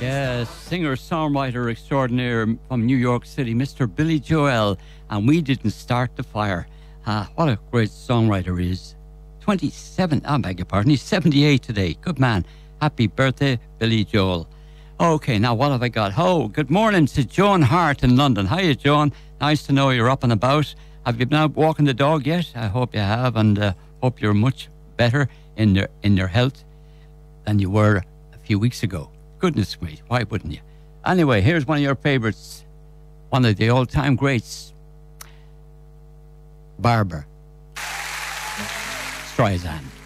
Yes, singer-songwriter extraordinaire from New York City, Mr. Billy Joel, and We Didn't Start the Fire. What a great songwriter he is. 27, I beg your pardon, he's 78 today. Good man. Happy birthday, Billy Joel. Okay, now what have I got? Oh, good morning to Joan Hart in London. Hiya, Joan. Nice to know you're up and about. Have you been out walking the dog yet? I hope you have, and hope you're much better in your health than you were a few weeks ago. Goodness me, why wouldn't you? Anyway, here's one of your favorites, one of the all-time greats, Barbra Streisand.